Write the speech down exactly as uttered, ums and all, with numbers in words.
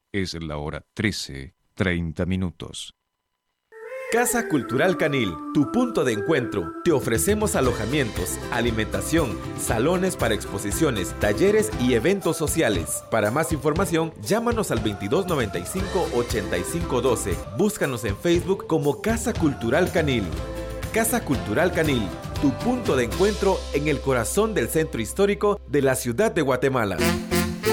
Es la hora trece, treinta minutos. Casa Cultural Canil, tu punto de encuentro. Te ofrecemos alojamientos, alimentación, salones para exposiciones, talleres y eventos sociales. Para más información, llámanos al veintidós noventa y cinco, ochenta y cinco doce. Búscanos en Facebook como Casa Cultural Canil. Casa Cultural Canil, tu punto de encuentro en el corazón del centro histórico de la ciudad de Guatemala.